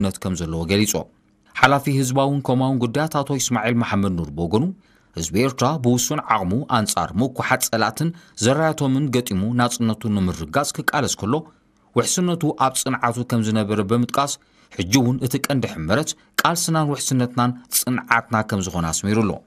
ነት ከም ዘለዎ ገሊጹ ሓላፊ ህዝባውን ኮማውን ጉዳያት አቶ ኢስማኤል መሐመድ ኑር በጎኑ ህዝቢ ኤርትራ ብውሱን ዓቕሙ አንጻር ምኩሓት ጸላትን ዘራያቶምን ገጢሙ ናጽነቱን ንምርጋጽ ክቃለስ ከሎ ውሕስነቱ ኣብ ጽንዓቱ ከም ዝነበረ ብምጥቃስ ሕጂ እውን እቲ ቀንዲ ሕመረት ቃልስናን ውሕስነትናን ጽንዓትና ከም ዝኾነ ኣስሚሩሎ